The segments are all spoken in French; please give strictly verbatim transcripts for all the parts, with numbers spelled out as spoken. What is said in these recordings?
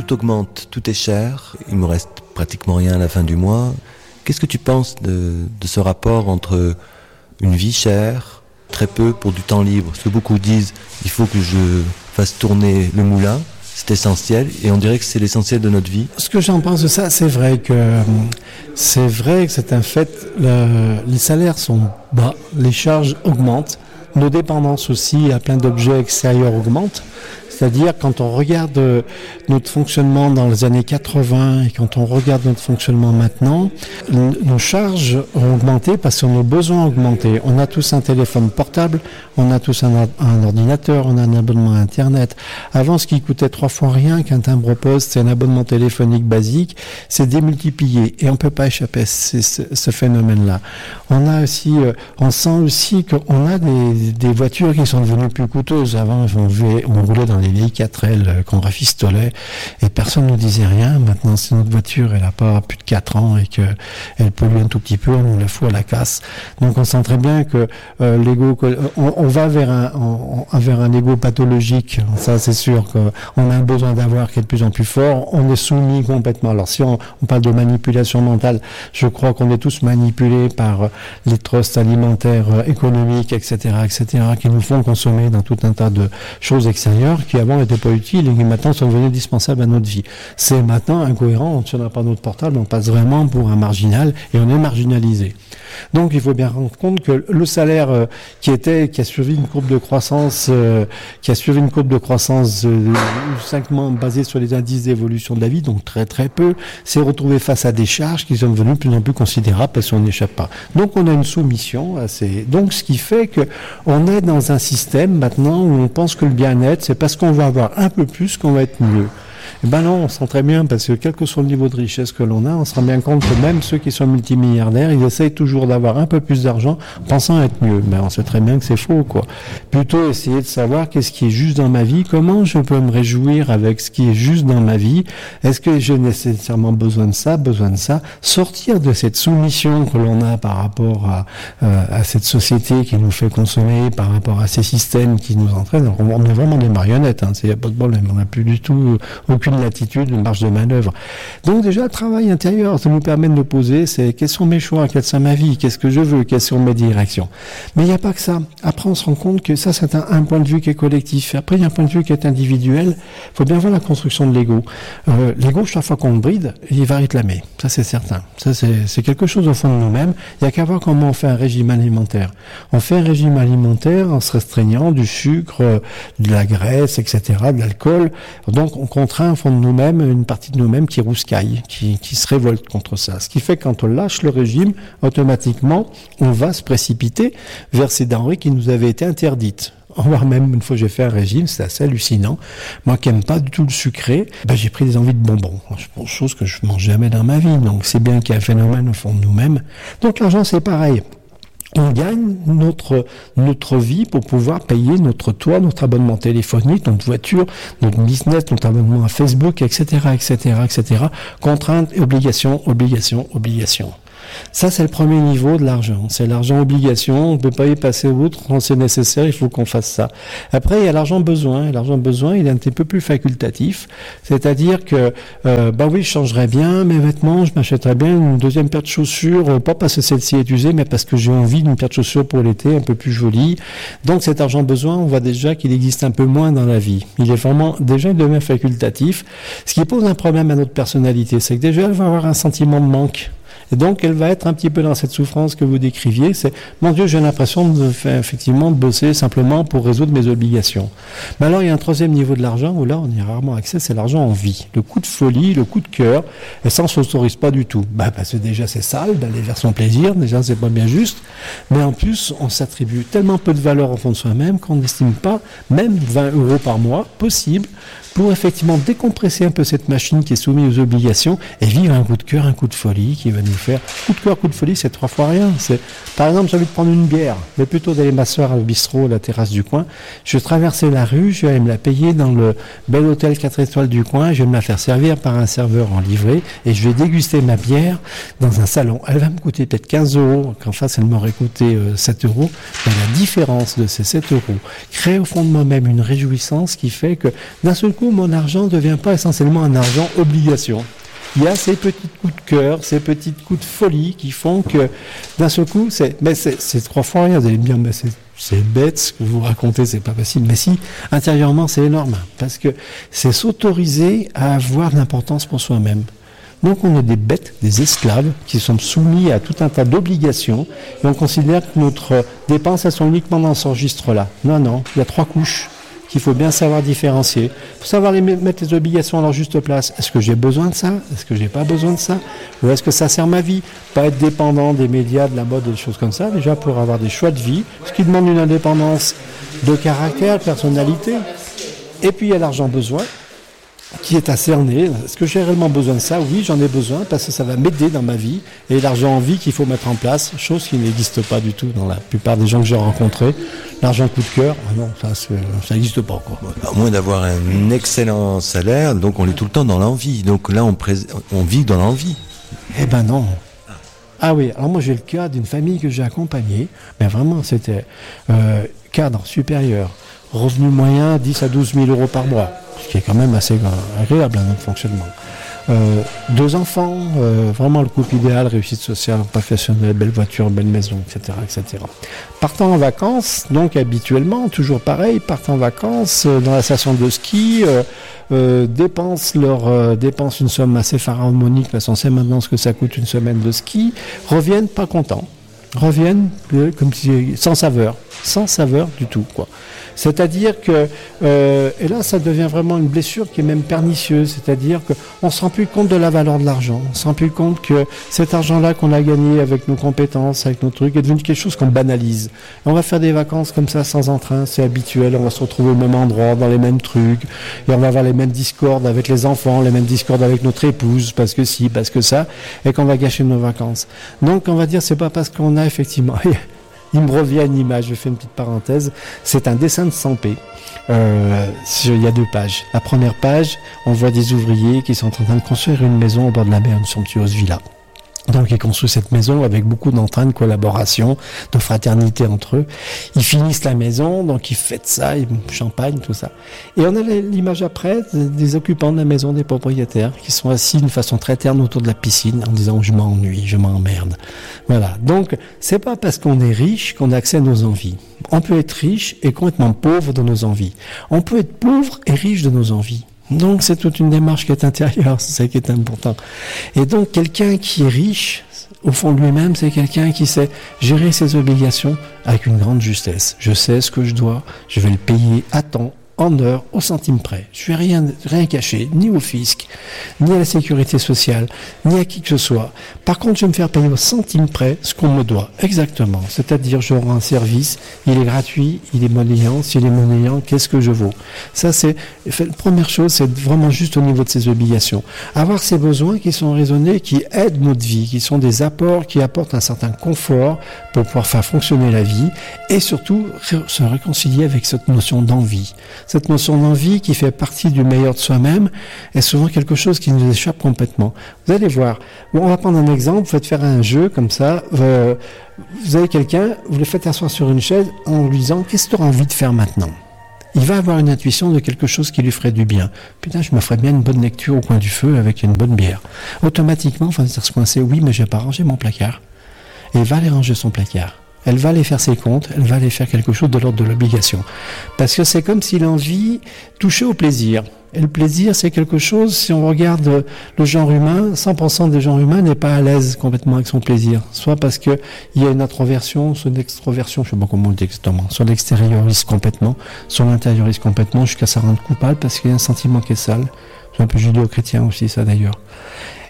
tout augmente, tout est cher, il me reste pratiquement rien à la fin du mois. Qu'est-ce que tu penses de, de ce rapport entre une vie chère, très peu pour du temps libre? Parce que beaucoup disent, il faut que je fasse tourner le moulin, c'est essentiel, et on dirait que c'est l'essentiel de notre vie. Ce que j'en pense de ça, c'est vrai que c'est vrai que c'est un fait. Le, les salaires sont bas, les charges augmentent, nos dépendances aussi à plein d'objets extérieurs augmentent. C'est-à-dire quand on regarde notre fonctionnement dans les années quatre-vingts et quand on regarde notre fonctionnement maintenant, nos charges ont augmenté parce que nos besoins ont augmenté. On a tous un téléphone portable, on a tous un, un ordinateur, on a un abonnement à Internet. Avant, ce qui coûtait trois fois rien qu'un timbre-poste, c'est un abonnement téléphonique basique, c'est démultiplié et on peut pas échapper à ce, ce, ce phénomène-là. On a aussi, on sent aussi qu'on a des, des voitures qui sont devenues plus coûteuses. Avant, on, on roulait dans les vieilles quatre L qu'on rafistolait et personne ne nous disait rien. Maintenant, si notre voiture elle a pas plus de quatre ans et qu'elle pollue un tout petit peu, on la fout à la casse. Donc on sent très bien que euh, l'ego, on, on va vers un, on, vers un ego pathologique. Ça, c'est sûr qu'on a un besoin d'avoir qui est de plus en plus fort. On est soumis complètement. Alors si on, on parle de manipulation mentale, je crois qu'on est tous manipulés par les trusts alimentaires, économiques, et cetera, et cetera, qui nous font consommer dans tout un tas de choses extérieures qui avant n'étaient pas utiles et qui maintenant sont devenues indispensables à notre vie. C'est maintenant incohérent. Si on n'a pas notre portable, on passe vraiment pour un marginal et on est marginalisé. Donc il faut bien rendre compte que le salaire euh, qui était, qui a suivi une courbe de croissance, euh, qui a suivi une courbe de croissance euh, simplement basée sur les indices d'évolution de la vie, donc très très peu, s'est retrouvé face à des charges qui sont devenues de plus en plus considérables parce qu'on n'échappe pas. Donc on a une soumission à ces... Donc ce qui fait que on est dans un système maintenant où on pense que le bien-être, c'est parce qu'on va avoir un peu plus qu'on va être mieux. Eh ben non, on sent très bien, parce que quel que soit le niveau de richesse que l'on a, on se rend bien compte que même ceux qui sont multimilliardaires, ils essayent toujours d'avoir un peu plus d'argent, pensant être mieux. Mais on sait très bien que c'est faux, quoi. Plutôt essayer de savoir qu'est-ce qui est juste dans ma vie, comment je peux me réjouir avec ce qui est juste dans ma vie, est-ce que j'ai nécessairement besoin de ça, besoin de ça, sortir de cette soumission que l'on a par rapport à, euh, à cette société qui nous fait consommer, par rapport à ces systèmes qui nous entraînent. Alors, on est vraiment des marionnettes, hein, il n'y a pas de problème, on n'a plus du tout aucune latitude, une marge de manœuvre. Donc déjà, le travail intérieur, ça nous permet de nous poser, c'est quels sont mes choix, quelle est ma vie, qu'est-ce que je veux, quelles sont mes directions. Mais il n'y a pas que ça. Après, on se rend compte que ça, c'est un, un point de vue qui est collectif. Après, il y a un point de vue qui est individuel. Il faut bien voir la construction de l'ego. Euh, l'ego, chaque fois qu'on le bride, il va réclamer. Ça, c'est certain. Ça, c'est, c'est quelque chose au fond de nous-mêmes. Il n'y a qu'à voir comment on fait un régime alimentaire. On fait un régime alimentaire en se restreignant du sucre, de la graisse, et cetera, de l'alcool. Donc, on contraint fond de nous-mêmes, une partie de nous-mêmes qui rouscaille, qui, qui se révolte contre ça. Ce qui fait que quand on lâche le régime, automatiquement, on va se précipiter vers ces denrées qui nous avaient été interdites. Voire même, une fois que j'ai fait un régime, c'est assez hallucinant. Moi qui n'aime pas du tout le sucré, ben, j'ai pris des envies de bonbons. Chose que je ne mange jamais dans ma vie. Donc c'est bien qu'il y a un phénomène au fond de nous-mêmes. Donc l'argent, c'est pareil. On gagne notre notre vie pour pouvoir payer notre toit, notre abonnement téléphonique, notre voiture, notre business, notre abonnement à Facebook, et cetera, et cetera, et cetera. Contraintes, obligations, obligations, obligations. Ça, c'est le premier niveau de l'argent. C'est l'argent obligation. On ne peut pas y passer outre. Quand c'est nécessaire, il faut qu'on fasse ça. Après, il y a l'argent besoin. L'argent besoin, il est un petit peu plus facultatif. C'est-à-dire que, euh, bah oui, je changerais bien mes vêtements, je m'achèterais bien une deuxième paire de chaussures, pas parce que celle-ci est usée, mais parce que j'ai envie d'une paire de chaussures pour l'été, un peu plus jolie. Donc, cet argent besoin, on voit déjà qu'il existe un peu moins dans la vie. Il est vraiment, déjà, il devient facultatif. Ce qui pose un problème à notre personnalité, c'est que déjà, elle va avoir un sentiment de manque. Et donc, elle va être un petit peu dans cette souffrance que vous décriviez. C'est, mon Dieu, j'ai l'impression de faire, effectivement, de bosser simplement pour résoudre mes obligations. Mais alors, il y a un troisième niveau de l'argent où là, on y a rarement accès, c'est l'argent en vie. Le coup de folie, le coup de cœur. Et ça, on ne s'autorise pas du tout. Bah, parce que déjà, c'est sale d'aller vers son plaisir. Déjà, c'est pas bien juste. Mais en plus, on s'attribue tellement peu de valeur au fond de soi-même qu'on n'estime pas, même vingt euros par mois, possible pour effectivement décompresser un peu cette machine qui est soumise aux obligations et vivre un coup de cœur, un coup de folie qui va nous faire. Coup de cœur, coup de folie, c'est trois fois rien. C'est, par exemple, j'ai envie de prendre une bière, mais plutôt d'aller m'asseoir au bistrot, à la terrasse du coin. Je vais traverser la rue, je vais aller me la payer dans le bel hôtel quatre étoiles du coin, je vais me la faire servir par un serveur en livrée et je vais déguster ma bière dans un salon. Elle va me coûter peut-être quinze euros, qu'en face elle m'aurait coûté euh, sept euros. Mais la différence de ces sept euros crée au fond de moi-même une réjouissance qui fait que d'un seul coup, mon argent ne devient pas essentiellement un argent obligation. Il y a ces petits coups de cœur, ces petits coups de folie qui font que d'un seul coup, c'est, mais c'est, c'est trois fois rien. Vous allez me dire, mais c'est, c'est bête ce que vous racontez, c'est pas facile. Mais si, intérieurement, c'est énorme. Parce que c'est s'autoriser à avoir de l'importance pour soi-même. Donc on est des bêtes, des esclaves, qui sont soumis à tout un tas d'obligations, et on considère que notre dépense, elles sont uniquement dans ce registre-là. Non, non, il y a trois couches qu'il faut bien savoir différencier. Il faut savoir les mettre les obligations à leur juste place. Est-ce que j'ai besoin de ça? Est-ce que j'ai pas besoin de ça? Ou est-ce que ça sert ma vie? Pas être dépendant des médias, de la mode, des choses comme ça, déjà pour avoir des choix de vie, ce qui demande une indépendance de caractère, de personnalité. Et puis il y a l'argent besoin, qui est à cerner. Est-ce que j'ai réellement besoin de ça? Oui, j'en ai besoin parce que ça va m'aider dans ma vie. Et l'argent en vie qu'il faut mettre en place, chose qui n'existe pas du tout dans la plupart des gens que j'ai rencontrés. L'argent coup de cœur, ah non, ça, c'est, ça n'existe pas, quoi. À moins d'avoir un excellent salaire, donc on est tout le temps dans l'envie. Donc là, on, pré- on vit dans l'envie. Eh ben non. Ah oui, alors moi j'ai le cas d'une famille que j'ai accompagnée, mais vraiment c'était euh, cadre supérieur, revenu moyen dix à douze mille euros par mois, ce qui est quand même assez agréable dans notre fonctionnement. Euh, deux enfants, euh, vraiment le couple idéal, réussite sociale, professionnelle, belle voiture, belle maison, et cetera, et cetera. Partant en vacances, donc habituellement, toujours pareil, partant en vacances euh, dans la station de ski, euh, euh, dépensent leur euh, dépensent une somme assez pharaonique, parce qu'on sait maintenant ce que ça coûte une semaine de ski, reviennent pas contents, reviennent euh, comme si sans saveur, sans saveur du tout, quoi. C'est-à-dire que, euh, et là ça devient vraiment une blessure qui est même pernicieuse, c'est-à-dire qu'on ne se rend plus compte de la valeur de l'argent, on ne se rend plus compte que cet argent-là qu'on a gagné avec nos compétences, avec nos trucs, est devenu quelque chose qu'on banalise. Et on va faire des vacances comme ça sans entrain, c'est habituel, on va se retrouver au même endroit, dans les mêmes trucs, et on va avoir les mêmes discordes avec les enfants, les mêmes discordes avec notre épouse, parce que si, parce que ça, et qu'on va gâcher nos vacances. Donc on va dire, c'est pas parce qu'on a effectivement... Il me revient une image, je fais une petite parenthèse, c'est un dessin de Sampé. Euh, il y a deux pages. La première page, on voit des ouvriers qui sont en train de construire une maison au bord de la mer, une somptueuse villa. Donc ils construisent cette maison avec beaucoup d'entrain, de collaboration, de fraternité entre eux. Ils finissent la maison, donc ils fêtent ça, ils champagne, tout ça. Et on a l'image après des occupants de la maison, des propriétaires, qui sont assis d'une façon très terne autour de la piscine en disant « je m'ennuie, je m'emmerde ». Voilà. Donc c'est pas parce qu'on est riche qu'on a accès à nos envies. On peut être riche et complètement pauvre de nos envies. On peut être pauvre et riche de nos envies. Donc c'est toute une démarche qui est intérieure, c'est ça qui est important. Et donc quelqu'un qui est riche, au fond de lui-même, c'est quelqu'un qui sait gérer ses obligations avec une grande justesse. Je sais ce que je dois, je vais le payer à temps, en heure, au centime près. Je ne vais rien, rien cacher, ni au fisc, ni à la sécurité sociale, ni à qui que ce soit. Par contre, je vais me faire payer au centime près ce qu'on me doit, exactement. C'est-à-dire, je rends un service, il est gratuit, il est monnayant. S'il est monnayant, qu'est-ce que je vaux? Ça, c'est, la première chose, c'est vraiment juste au niveau de ses obligations. Avoir ces besoins qui sont raisonnés, qui aident notre vie, qui sont des apports, qui apportent un certain confort pour pouvoir faire fonctionner la vie, et surtout, se réconcilier avec cette notion d'envie. Cette notion d'envie qui fait partie du meilleur de soi-même est souvent quelque chose qui nous échappe complètement. Vous allez voir, on va prendre un exemple, vous faites faire un jeu comme ça, euh, vous avez quelqu'un, vous le faites asseoir sur une chaise en lui disant « qu'est-ce que tu auras envie de faire maintenant ?» Il va avoir une intuition de quelque chose qui lui ferait du bien. Putain, je me ferais bien une bonne lecture au coin du feu avec une bonne bière. Automatiquement, on va se coincer, oui, mais je n'ai pas rangé mon placard. Et il va aller ranger son placard. Elle va aller faire ses comptes, elle va aller faire quelque chose de l'ordre de l'obligation. Parce que c'est comme si l'envie touchait au plaisir. Et le plaisir, c'est quelque chose, si on regarde le genre humain, cent pour cent des genres humains n'est pas à l'aise complètement avec son plaisir. Soit parce qu'il y a une introversion, soit une extroversion, je ne sais pas comment on le dit exactement, soit l'extériorise complètement, soit l'intériorise complètement, jusqu'à se rendre coupable parce qu'il y a un sentiment qui est sale. C'est un peu judéo-chrétien aussi, ça d'ailleurs.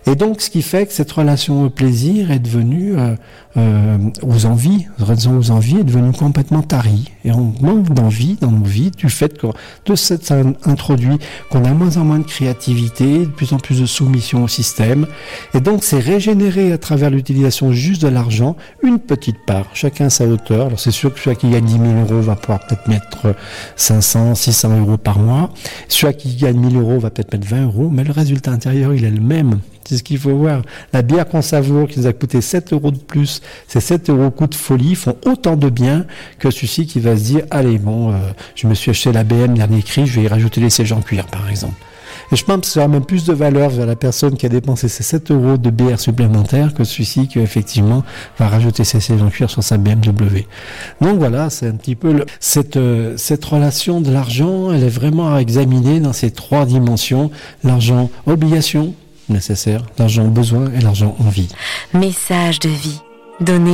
Et donc, ce qui fait que cette relation au plaisir est devenue, euh, euh, aux envies, raison aux envies, est devenue complètement tarie. Et on manque d'envie dans nos vies du fait que de cette introduit qu'on a moins en moins de créativité, de plus en plus de soumission au système. Et donc, c'est régénérer à travers l'utilisation juste de l'argent une petite part, chacun à sa hauteur. Alors, c'est sûr que celui qui gagne dix mille euros va pouvoir peut-être mettre cinq cents, six cents euros par mois. Celui qui gagne mille euros va peut-être mettre vingt euros, mais le résultat intérieur, il est le même. C'est ce qu'il faut voir. La bière qu'on savoure, qui nous a coûté sept euros de plus, ces sept euros coût de folie font autant de bien que celui qui va se dire, allez, bon, euh, je me suis acheté la B M dernier cri, je vais y rajouter les sièges en cuir, par exemple. Et je pense que ça aura même plus de valeur vers la personne qui a dépensé ses sept euros de bière supplémentaire que celui-ci qui, effectivement, va rajouter ses sièges en cuir sur sa B M W. Donc voilà, c'est un petit peu le, cette, euh, cette relation de l'argent, elle est vraiment à examiner dans ces trois dimensions. L'argent obligation, nécessaire, l'argent besoin et l'argent envie. Message de vie, donné